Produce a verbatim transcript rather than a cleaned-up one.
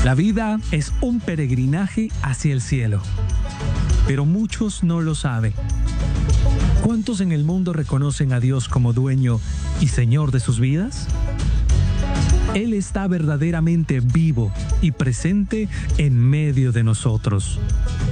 La vida es un peregrinaje hacia el cielo, pero muchos no lo saben. ¿Cuántos en el mundo reconocen a Dios como dueño y Señor de sus vidas? Él está verdaderamente vivo y presente en medio de nosotros.